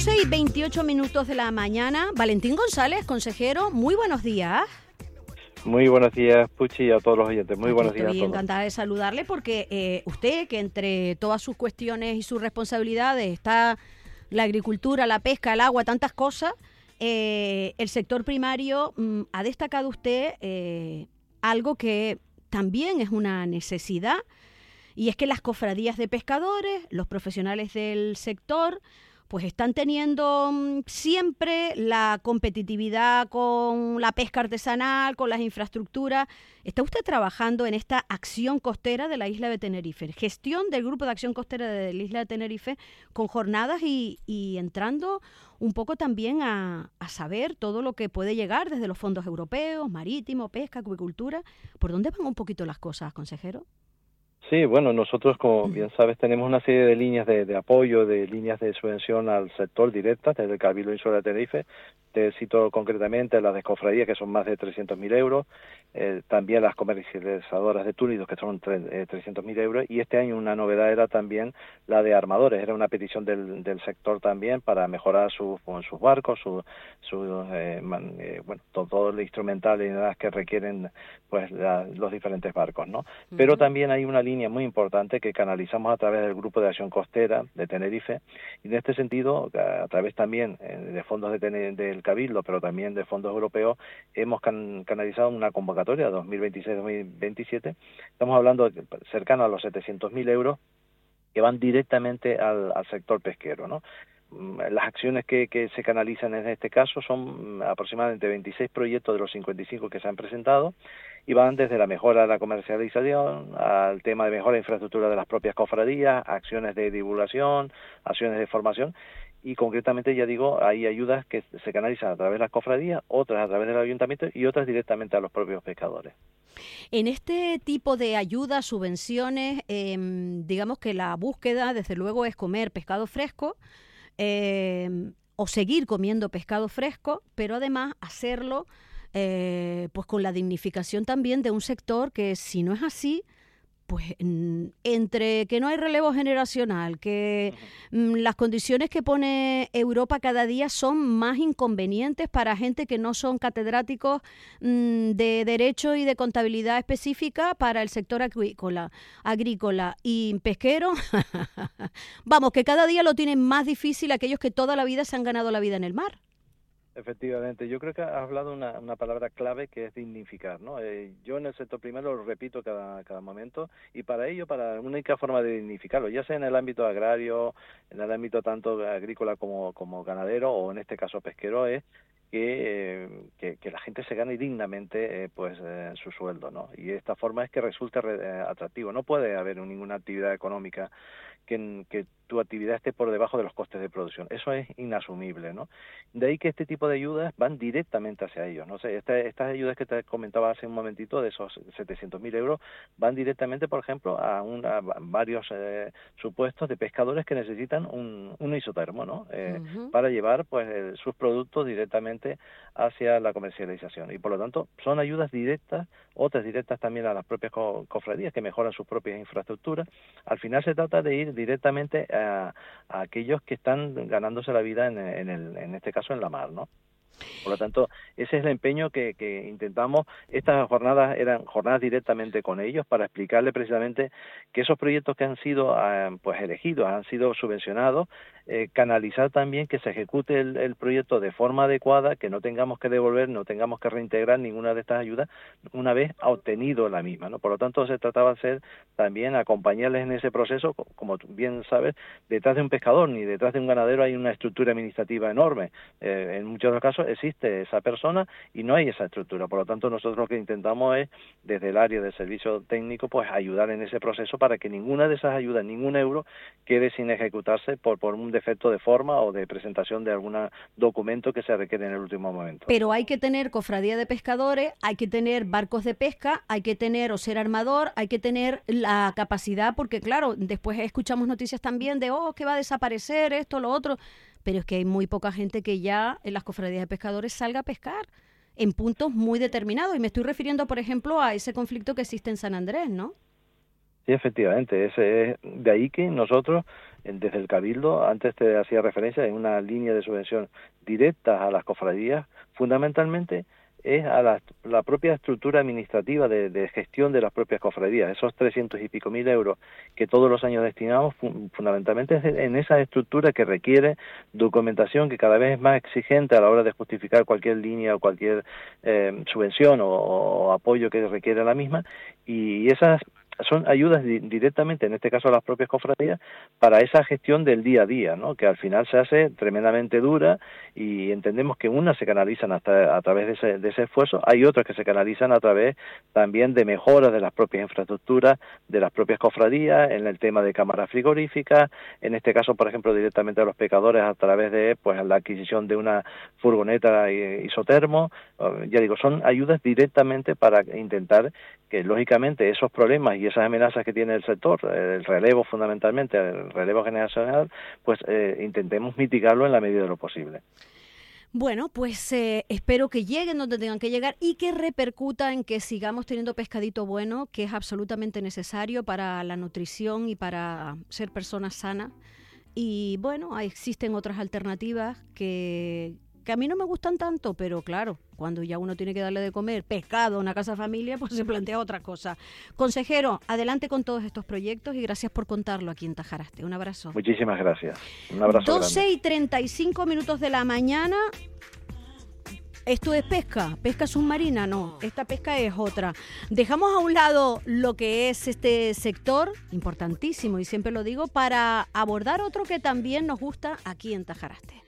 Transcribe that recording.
11:28 de la mañana. Valentín González, consejero, muy buenos días. Muy buenos días, Puchi, y a todos los oyentes. Muy buenos días a todos. Estoy encantada de saludarle porque usted, que entre todas sus cuestiones y sus responsabilidades está la agricultura, la pesca, el agua, tantas cosas, el sector primario, ha destacado usted algo que también es una necesidad, y es que las cofradías de pescadores, los profesionales del sector, pues están teniendo siempre la competitividad con la pesca artesanal, con las infraestructuras. ¿Está usted trabajando en esta acción costera de la isla de Tenerife? Gestión del Grupo de Acción Costera de la isla de Tenerife, con jornadas y entrando un poco también a saber todo lo que puede llegar desde los fondos europeos, marítimo, pesca, acuicultura. ¿Por dónde van un poquito las cosas, consejero? Sí, bueno, nosotros, como bien sabes, tenemos una serie de líneas de apoyo, de líneas de subvención al sector directas desde el Cabildo Insular de Tenerife. Te cito concretamente las de cofradías, que son más de 300.000 euros, también las comercializadoras de túnidos, que son 300.000 euros, y este año una novedad era también la de armadores. Era una petición del sector también para mejorar sus barcos, todo el instrumental y nada que requieren pues los diferentes barcos, ¿no? Pero también hay una línea muy importante que canalizamos a través del Grupo de Acción Costera de Tenerife, y en este sentido, a través también de fondos del Cabildo, pero también de fondos europeos, hemos canalizado una convocatoria 2026-2027. Estamos hablando cercano a los 700.000 euros que van directamente al sector pesquero, ¿no? Las acciones que se canalizan en este caso son aproximadamente 26 proyectos de los 55 que se han presentado, y van desde la mejora de la comercialización al tema de mejora de infraestructura de las propias cofradías, acciones de divulgación, acciones de formación, y concretamente, ya digo, hay ayudas que se canalizan a través de las cofradías, otras a través del ayuntamiento y otras directamente a los propios pescadores. En este tipo de ayudas, subvenciones, digamos que la búsqueda, desde luego, es comer pescado fresco, o seguir comiendo pescado fresco, pero además hacerlo pues con la dignificación también de un sector que, si no es así, pues entre que no hay relevo generacional, que las condiciones que pone Europa cada día son más inconvenientes para gente que no son catedráticos de Derecho y de Contabilidad específica para el sector agrícola y pesquero, vamos, que cada día lo tienen más difícil aquellos que toda la vida se han ganado la vida en el mar. Efectivamente, yo creo que has hablado una palabra clave, que es dignificar, ¿no? Yo en el sector primero lo repito cada momento, y para ello, para una única forma de dignificarlo, ya sea en el ámbito agrario, en el ámbito tanto agrícola como ganadero, o en este caso pesquero, es que la gente se gane dignamente su sueldo, ¿no? Y esta forma es que resulte atractivo. No puede haber ninguna actividad económica que tu actividad esté por debajo de los costes de producción. Eso es inasumible, ¿no? De ahí que este tipo de ayudas van directamente hacia ellos, ¿no? Estas ayudas que te comentaba hace un momentito, de esos 700.000 euros, van directamente, por ejemplo, a varios supuestos de pescadores que necesitan un isotermo, ¿no? Para llevar pues sus productos directamente hacia la comercialización. Y por lo tanto, son ayudas directas, otras directas también a las propias cofradías que mejoran sus propias infraestructuras. Al final se trata de ir directamente a aquellos que están ganándose la vida en este caso en la mar, ¿no? Por lo tanto, ese es el empeño que intentamos. Estas jornadas eran jornadas directamente con ellos para explicarles precisamente que esos proyectos que han sido elegidos, han sido subvencionados, canalizar también que se ejecute el proyecto de forma adecuada, que no tengamos que devolver, no tengamos que reintegrar ninguna de estas ayudas una vez obtenido la misma, ¿no? Por lo tanto, se trataba de ser también acompañarles en ese proceso. Como tú bien sabes, detrás de un pescador ni detrás de un ganadero hay una estructura administrativa enorme. En muchos de los casos existe esa persona y no hay esa estructura. Por lo tanto, nosotros lo que intentamos es, desde el área de servicio técnico, pues ayudar en ese proceso para que ninguna de esas ayudas, ningún euro, quede sin ejecutarse por un defecto de forma o de presentación de algún documento que se requiere en el último momento. Pero hay que tener cofradía de pescadores, hay que tener barcos de pesca, hay que tener o ser armador, hay que tener la capacidad, porque claro, después escuchamos noticias también de que va a desaparecer esto, lo otro, pero es que hay muy poca gente que ya en las cofradías de pescadores salga a pescar en puntos muy determinados, y me estoy refiriendo, por ejemplo, a ese conflicto que existe en San Andrés, ¿no? Sí, efectivamente, de ahí que nosotros desde el Cabildo, antes te hacía referencia en una línea de subvención directa a las cofradías, fundamentalmente es a la propia estructura administrativa de gestión de las propias cofradías. Esos 300 y pico mil euros que todos los años destinamos, fundamentalmente es en esa estructura que requiere documentación que cada vez es más exigente a la hora de justificar cualquier línea o cualquier subvención o apoyo que requiere la misma, y esas son ayudas directamente, en este caso a las propias cofradías, para esa gestión del día a día, ¿no? Que al final se hace tremendamente dura, y entendemos que unas se canalizan hasta a través de ese esfuerzo, hay otras que se canalizan a través también de mejoras de las propias infraestructuras, de las propias cofradías, en el tema de cámaras frigoríficas, en este caso, por ejemplo, directamente a los pescadores a través de pues la adquisición de una furgoneta isotermo. Ya digo, son ayudas directamente para intentar que, lógicamente, esos problemas y esas amenazas que tiene el sector, el relevo fundamentalmente, el relevo generacional, pues intentemos mitigarlo en la medida de lo posible. Bueno, pues espero que lleguen donde tengan que llegar y que repercuta en que sigamos teniendo pescadito bueno, que es absolutamente necesario para la nutrición y para ser personas sanas. Y bueno, existen otras alternativas que a mí no me gustan tanto, pero claro, cuando ya uno tiene que darle de comer pescado a una casa familia, pues se plantea otra cosa. Consejero, adelante con todos estos proyectos y gracias por contarlo aquí en Tajaraste. Un abrazo. Muchísimas gracias. Un abrazo 12:35 minutos de la mañana. ¿Esto es pesca submarina? No, esta pesca es otra. Dejamos a un lado lo que es este sector, importantísimo, y siempre lo digo, para abordar otro que también nos gusta aquí en Tajaraste.